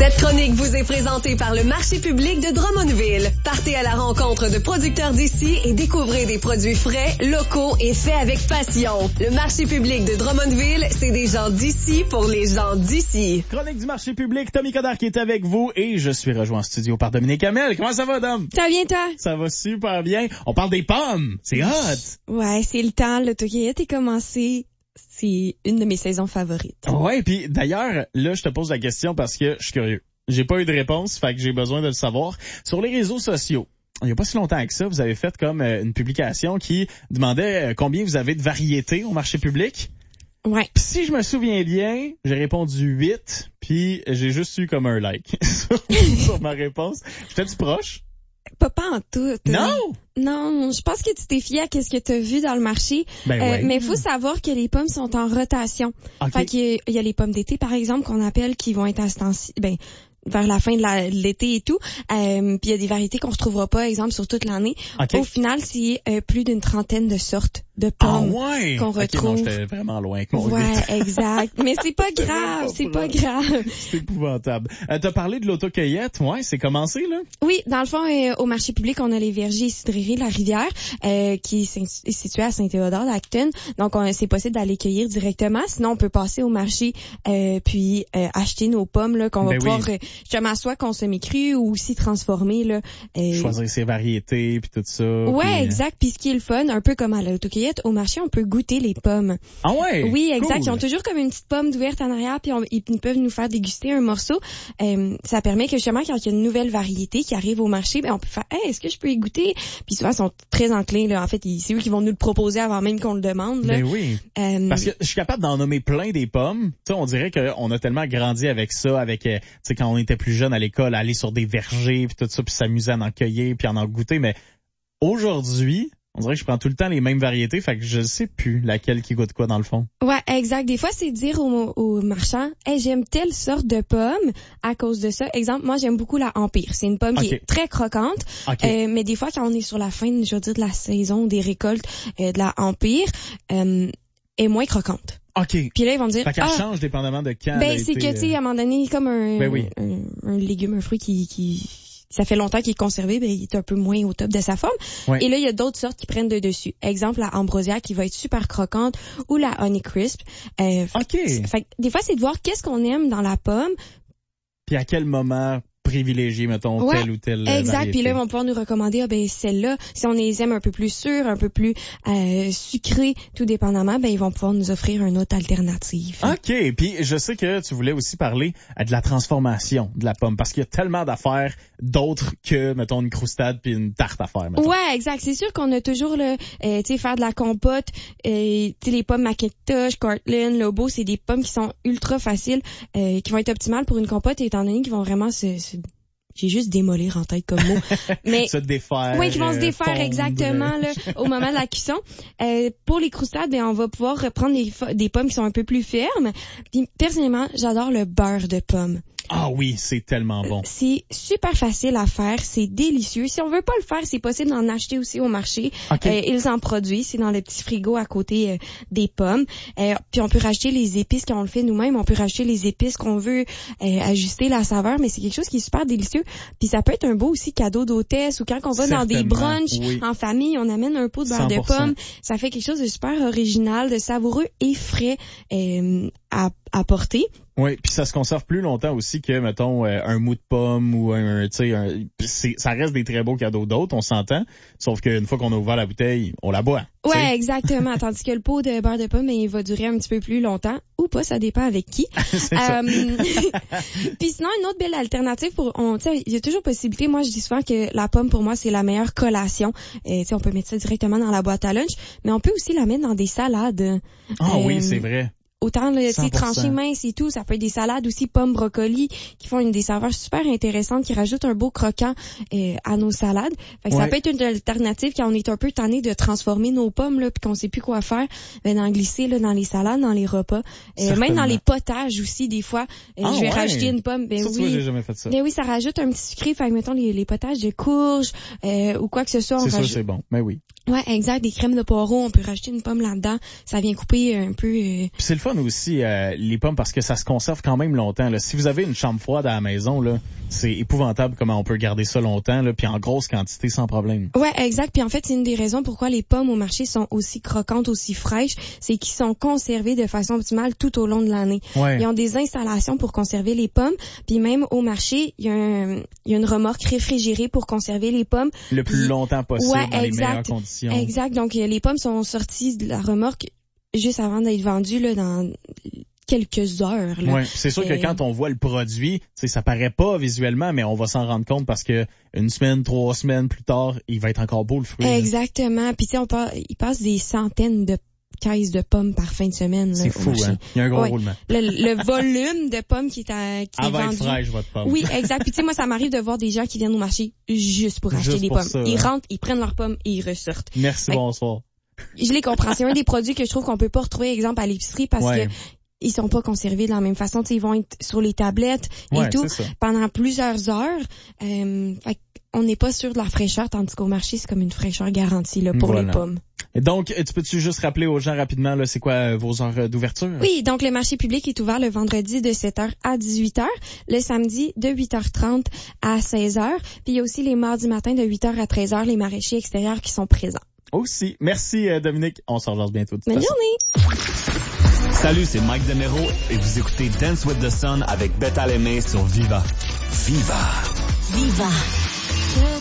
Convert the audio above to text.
Cette chronique vous est présentée par le marché public de Drummondville. Partez à la rencontre de producteurs d'ici et découvrez des produits frais, locaux et faits avec passion. Le marché public de Drummondville, c'est des gens d'ici pour les gens d'ici. Chronique du marché public, Tommy Codard qui est avec vous et je suis rejoint en studio par Dominique Hamel. Comment ça va, Dom? Ça va bien, toi? Ça va super bien. On parle des pommes. C'est hot. Ouais, c'est le temps. L'autocueillette est commencé. C'est une de mes saisons favorites. Ouais, puis d'ailleurs, là, je te pose la question parce que je suis curieux. J'ai pas eu de réponse, fait que j'ai besoin de le savoir. Sur les réseaux sociaux, il y a pas si longtemps que ça, vous avez fait comme une publication qui demandait combien vous avez de variétés au marché public. Ouais. Pis si je me souviens bien, j'ai répondu 8, puis j'ai juste eu comme un like sur ma réponse. J'étais-tu proche? Pas en tout. Non! Non, je pense que tu t'es fié à ce que tu as vu dans le marché. Ouais. Mais il faut savoir que les pommes sont en rotation. Okay. Fait qu'il y a les pommes d'été, par exemple, qu'on appelle, qui vont être à ce temps-ci, vers la fin de l'été et tout. Puis il y a des variétés qu'on retrouvera pas, exemple, sur toute l'année. Okay. Au final, c'est plus d'une trentaine de sortes de pommes qu'on retrouve. Non, j'étais vraiment loin avec mon 8. Ouais, exact. Mais c'est pas grave, c'est pas grave. C'est épouvantable. T'as parlé de l'autocueillette, ouais, c'est commencé, là? Oui, dans le fond, au marché public, on a les vergers et cidreries de la Rivière, qui est situé à Saint-Théodore d'Acton. Donc, c'est possible d'aller cueillir directement. Sinon, on peut passer au marché, puis acheter nos pommes, là, qu'on va pouvoir, justement, soit consommer cru ou aussi transformer, là. Choisir ses variétés, puis tout ça. Ouais, exact. Puis ce qui est le fun, un peu comme à l'autocueillette, au marché, on peut goûter les pommes. Ah ouais? Oui, exact. Cool. Ils ont toujours comme une petite pomme ouverte en arrière, puis ils peuvent nous faire déguster un morceau. Ça permet que justement, quand il y a une nouvelle variété qui arrive au marché, on peut faire, hey, est-ce que je peux y goûter? Puis souvent, ils sont très enclins, là. En fait, c'est eux qui vont nous le proposer avant même qu'on le demande, là. Ben oui. Parce que je suis capable d'en nommer plein des pommes. Tu sais, on dirait qu'on a tellement grandi avec ça, avec, tu sais, quand on était plus jeune à l'école, aller sur des vergers, puis tout ça, puis s'amuser à en cueillir, puis à en goûter. Mais aujourd'hui, on dirait que je prends tout le temps les mêmes variétés, fait que je sais plus laquelle qui goûte quoi dans le fond. Ouais, exact. Des fois, c'est dire aux marchands, hey, j'aime telle sorte de pomme à cause de ça. Exemple, moi, j'aime beaucoup la Empire. C'est une pomme qui est très croquante. Mais des fois, quand on est sur la fin, je veux dire, de la saison des récoltes de la Empire, est moins croquante. OK. Puis là, ils vont me dire, fait qu'elle change dépendamment de quand. C'est que, tu sais, à un moment donné, comme un légume, un fruit qui ça fait longtemps qu'il est conservé, il est un peu moins au top de sa forme. Ouais. Et là, il y a d'autres sortes qui prennent de dessus. Exemple, la Ambrosia qui va être super croquante ou la Honey Crisp. Fait que, des fois, c'est de voir qu'est-ce qu'on aime dans la pomme. Puis à quel moment privilégier, mettons, telle ou telle exact. Puis là, ils vont variété. pouvoir nous recommander, celle-là. Si on les aime un peu plus sûres, un peu plus sucrées, tout dépendamment, ils vont pouvoir nous offrir une autre alternative. OK. Puis je sais que tu voulais aussi parler de la transformation de la pomme, parce qu'il y a tellement d'affaires d'autres que, mettons, une croustade puis une tarte à faire, mettons. Ouais, exact. C'est sûr qu'on a toujours le, tu sais, faire de la compote, tu sais, les pommes Macintosh, Cortland, Lobo, c'est des pommes qui sont ultra faciles, qui vont être optimales pour une compote, étant donné qu'ils vont vraiment j'ai juste démolir en tête comme mot. Mais se défaire. Oui, qui vont se défaire fondre. Exactement là, au moment de la cuisson. Pour les croustades, on va pouvoir reprendre des pommes qui sont un peu plus fermes. Puis personnellement, j'adore le beurre de pomme. Ah oui, c'est tellement bon. C'est super facile à faire, c'est délicieux. Si on veut pas le faire, c'est possible d'en acheter aussi au marché. Ils en produisent, c'est dans le petit frigo à côté des pommes. Puis on peut rajouter les épices quand on le fait nous-mêmes, on peut rajouter les épices qu'on veut, ajuster la saveur, mais c'est quelque chose qui est super délicieux. Puis ça peut être un beau aussi cadeau d'hôtesse ou quand on va dans des brunchs en famille, on amène un pot de beurre 100%. De pomme. Ça fait quelque chose de super original, de savoureux et frais à porter. Oui, puis ça se conserve plus longtemps aussi que, mettons, un mou de pomme ou ça reste des très beaux cadeaux d'autres, on s'entend. Sauf qu'une fois qu'on a ouvert la bouteille, on la boit. Ouais, t'sais. Exactement. Tandis que le pot de beurre de pomme, il va durer un petit peu plus longtemps ou pas, ça dépend avec qui. Puis sinon, une autre belle alternative il y a toujours possibilité. Moi, je dis souvent que la pomme, pour moi, c'est la meilleure collation. On peut mettre ça directement dans la boîte à lunch, mais on peut aussi la mettre dans des salades. Oui, c'est vrai. Autant trancher mince et tout, ça peut être des salades aussi, pommes, brocolis, qui font des saveurs super intéressantes, qui rajoutent un beau croquant à nos salades. Fait que ça peut être une alternative quand on est un peu tanné de transformer nos pommes là, puis qu'on sait plus quoi faire, d'en glisser là dans les salades, dans les repas, même dans les potages aussi des fois. Je vais rajouter une pomme. Ça, tu vois, j'ai jamais fait ça. Oui, ça rajoute un petit sucré. Fait que mettons les potages de courge ou quoi que ce soit. C'est sûr, c'est bon. Mais oui. Ouais, exact. Des crèmes de poireaux, on peut rajouter une pomme là-dedans. Ça vient couper un peu. Puis c'est le fun fun aussi, les pommes, parce que ça se conserve quand même longtemps, là. Si vous avez une chambre froide à la maison, là, c'est épouvantable comment on peut garder ça longtemps, là, puis en grosse quantité sans problème. Ouais, exact. Puis en fait, c'est une des raisons pourquoi les pommes au marché sont aussi croquantes, aussi fraîches, c'est qu'ils sont conservés de façon optimale tout au long de l'année. Ouais. Ils ont des installations pour conserver les pommes, puis même au marché, il y a une remorque réfrigérée pour conserver les pommes. Le plus longtemps possible, ouais, dans les meilleures conditions. Exact. Donc, les pommes sont sorties de la remorque juste avant d'être vendues, là, dans quelques heures. Là. Ouais, c'est sûr que quand on voit le produit, ça paraît pas visuellement, mais on va s'en rendre compte parce que 1 semaine, 3 semaines plus tard, il va être encore beau le fruit. Exactement. Puis tu sais, il passe des centaines de caisses de pommes par fin de semaine. C'est fou, hein? Il y a un gros roulement. Le volume de pommes qui est vendu. Elle va être fraîche, votre pomme. Oui, exact. Puis tu sais, moi, ça m'arrive de voir des gens qui viennent au marché juste pour acheter des pommes. Ils rentrent, ils prennent leurs pommes et ils ressortent. Merci, bonsoir. Je les comprends. C'est un des produits que je trouve qu'on peut pas retrouver, exemple, à l'épicerie parce que ils sont pas conservés de la même façon. T'sais, ils vont être sur les tablettes et tout pendant plusieurs heures. Fait on n'est pas sûr de la fraîcheur, tandis qu'au marché, c'est comme une fraîcheur garantie là, pour les pommes. Et donc, tu peux-tu juste rappeler aux gens rapidement, là, c'est quoi vos heures d'ouverture? Oui, donc le marché public est ouvert le vendredi de 7h à 18h, le samedi de 8h30 à 16h, puis il y a aussi les mardis matin de 8h à 13h, les maraîchers extérieurs qui sont présents. Aussi. Merci, Dominique. On se rejoint bientôt. Bonne journée. Salut, c'est Mike Demero et vous écoutez Dance with the Sun avec Beta Lemay sur Viva. Viva. Viva.